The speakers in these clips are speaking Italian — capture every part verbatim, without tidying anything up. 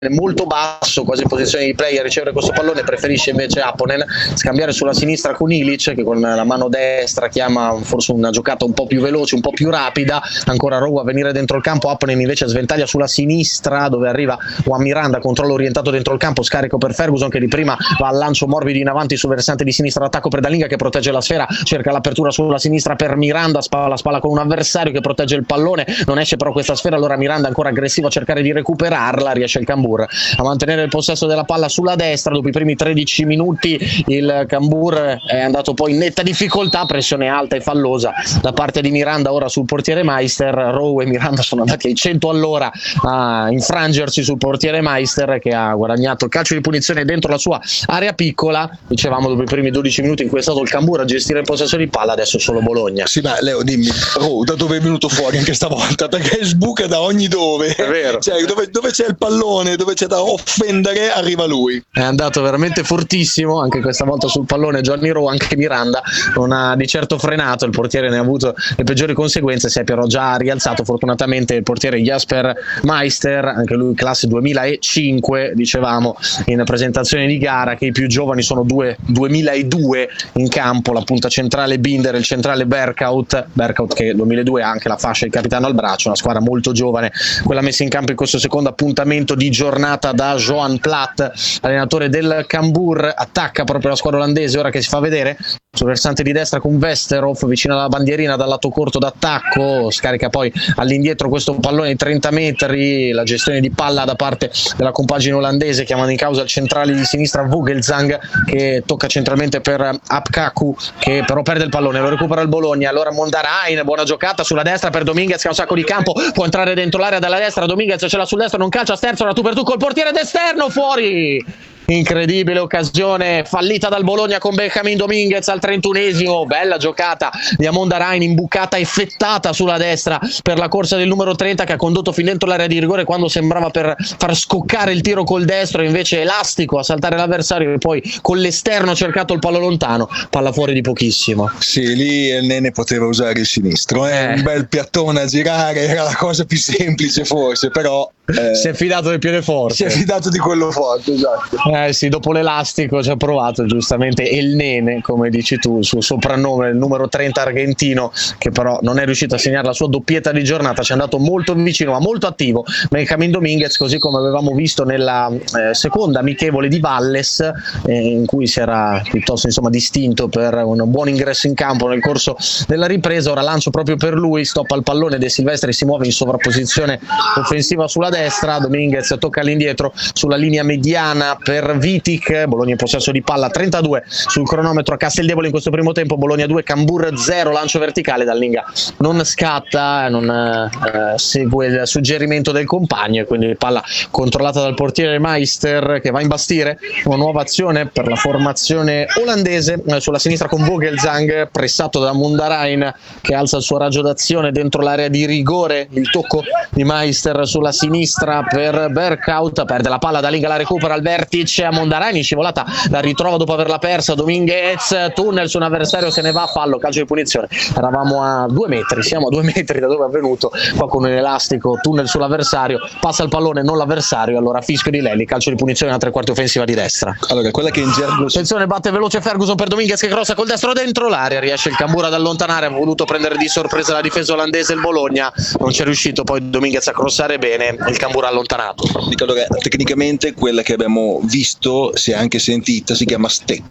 molto basso, quasi in posizione di play a ricevere questo pallone, preferisce invece Apponen scambiare sulla sinistra con Ilic, che con la mano destra chiama forse una giocata un po' più veloce, un po' più rapida. Ancora Rowe a venire dentro il campo, Apponen invece sventaglia sulla sinistra dove arriva Juan Miranda, controllo orientato dentro il campo, scarico per Ferguson che di prima va al lancio morbido in avanti sul versante di sinistra, l'attacco per Dalinga che protegge la sfera, cerca l'apertura sulla sinistra per Miranda, spalla a spalla con un avversario che protegge il pallone, non esce però questa sfera, allora Miranda ancora aggressivo a cercare di recuperarla, riesce il Cambuur a mantenere il possesso della palla sulla destra. Dopo i primi tredici minuti il Cambuur è andato poi in netta difficoltà, pressione alta e fallosa da parte di Miranda ora sul portiere Meister. Rowe e Miranda sono andati ai cento all'ora a infrangersi sul portiere Meister, che ha guadagnato il calcio di punizione dentro la sua area piccola. Dicevamo dopo i primi dodici minuti in cui è stato il Cambuur a gestire il possesso di palla, adesso solo Bologna. Sì, ma Leo, dimmi, Rowe da dove è venuto fuori anche stavolta? Perché sbuca da ogni dove, è vero. Cioè, dove, dove c'è il pallone, dove c'è da offendere, arriva lui. È andato veramente fortissimo anche questa volta sul pallone Johnny Rowe, anche Miranda non ha di certo frenato, il portiere ne ha avuto le peggiori conseguenze, si è però già rialzato fortunatamente il portiere Jasper Meister, anche lui classe duemilacinque, dicevamo in presentazione di gara che i più giovani sono due duemiladue in campo, la punta centrale Binder, il centrale Berghout, Berghout che duemiladue ha anche la fascia di capitano al braccio, una squadra molto giovane quella messa in campo in questo secondo appuntamento di giornata da Johan Platt, allenatore del Cambuur. Attacca proprio la squadra olandese ora che si fa vedere sul versante di destra con Westerhoff vicino alla bandierina dal lato corto d'attacco, scarica poi all'indietro questo pallone di trenta metri, la gestione di palla da parte della compagine olandese, chiamando in causa il centrale di sinistra Vogelsang che tocca centralmente per Apkaku che però perde il pallone, lo recupera il Bologna. Allora Mondarain, buona giocata sulla destra per Dominguez che ha un sacco di campo, può entrare dentro l'area dalla destra, Dominguez ce l'ha sul destro, non calcia, sterzo, la tu per tu col portiere d'esterno, fuori. Incredibile occasione fallita dal Bologna con Benjamin Dominguez al trentunesimo, bella giocata di Mondarain, imbucata effettata sulla destra per la corsa del numero trenta che ha condotto fin dentro l'area di rigore quando sembrava per far scoccare il tiro col destro, invece elastico a saltare l'avversario e poi con l'esterno ha cercato il palo lontano, palla fuori di pochissimo. Sì, lì il Nene poteva usare il sinistro, eh? Eh. Un bel piattone a girare, era la cosa più semplice forse, però Eh, si è fidato del piede forte, si è fidato di quello forte, esatto. Eh sì, dopo l'elastico ci ha provato giustamente il Nene, come dici tu, il suo soprannome, il numero trenta argentino, che però non è riuscito a segnare la sua doppietta di giornata, ci è andato molto vicino ma molto attivo Benjamin Dominguez, così come avevamo visto nella eh, seconda amichevole di Valles, eh, in cui si era piuttosto insomma distinto per un buon ingresso in campo nel corso della ripresa. Ora lancio proprio per lui, stoppa il pallone, De Silvestri si muove in sovrapposizione offensiva sulla destra, Dominguez tocca all'indietro sulla linea mediana per Vitic, Bologna in possesso di palla, trentadue sul cronometro a Casteldevole in questo primo tempo, Bologna due Cambuur zero, lancio verticale, Dalinga non scatta, non eh, segue il suggerimento del compagno e quindi palla controllata dal portiere Meister che va a imbastire una nuova azione per la formazione olandese eh, sulla sinistra con Vogelsang, pressato da Mondarain che alza il suo raggio d'azione dentro l'area di rigore, il tocco di Meister sulla sinistra per Berghout, perde la palla, Dalinga la recupera al vertice a Mondarain, in scivolata la ritrova dopo averla persa Dominguez, tunnel su un avversario, se ne va, fallo, calcio di punizione. Eravamo a due metri, siamo a due metri da dove è avvenuto, qua con un elastico, tunnel sull'avversario, passa il pallone, non l'avversario, allora fischio di Lelli, calcio di punizione a tre quarti offensiva di destra. Allora, quella che in gergo... Attenzione, batte veloce Ferguson per Dominguez che crossa col destro dentro l'area, riesce il Cambuur ad allontanare, ha voluto prendere di sorpresa la difesa olandese il Bologna, non c'è riuscito poi Dominguez a crossare bene, il Cambuur ha allontanato. Allora, tecnicamente quella che abbiamo visto, si è anche sentita, si chiama stecca.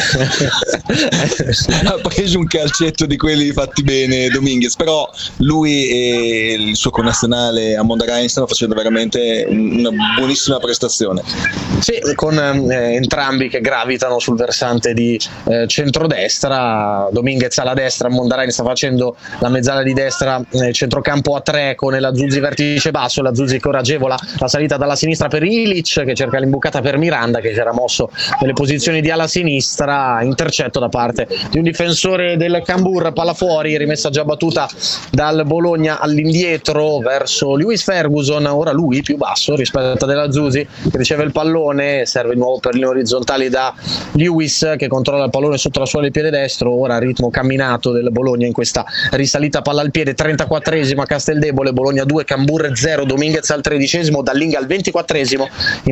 Ha preso un calcetto di quelli fatti bene Dominguez, però lui e il suo connazionale a Mondarain stanno facendo veramente una buonissima prestazione. Sì, con eh, entrambi che gravitano sul versante di eh, centrodestra, Dominguez alla destra, Mondarain sta facendo la mezzala di destra, eh, centrocampo a tre con l'Azzuzzi vertice basso, l'Azzuzzi che ora agevola la salita dalla sinistra per Ilic che cerca l'imbucata per Miranda. Miranda che si era mosso nelle posizioni di ala sinistra, intercetto da parte di un difensore del Cambur, palla fuori, rimessa già battuta dal Bologna all'indietro verso Lewis Ferguson, ora lui più basso rispetto a Della Zusi che riceve il pallone, serve di nuovo per linee orizzontali da Lewis che controlla il pallone sotto la suola di piede destro, ora ritmo camminato del Bologna in questa risalita, palla al piede, trentaquattresima Casteldebole, Bologna due, Cambur zero, Dominguez al tredicesimo, Dallinga al ventiquattresimo.